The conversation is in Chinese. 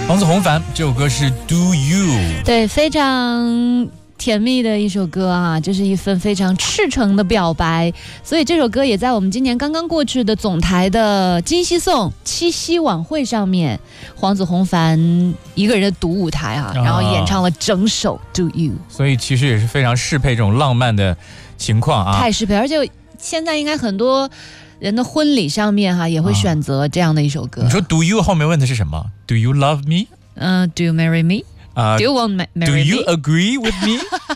黄子弘凡这首歌是 Do You， 对，非常甜蜜的一首歌啊，这是一份非常赤诚的表白，所以这首歌也在我们今年刚刚过去的总台的金夕颂七夕晚会上面，黄子弘凡一个人的独舞台啊，然后演唱了整首 Do You， 所以其实也是非常适配这种浪漫的情况啊， 太适配，而且现在应该很多人的婚礼上面也会选择这样的一首歌。 你说 Do you 后面问的是什么 ？Do you love me？ Do you marry me？Do you want marry me？ Do you agree with me？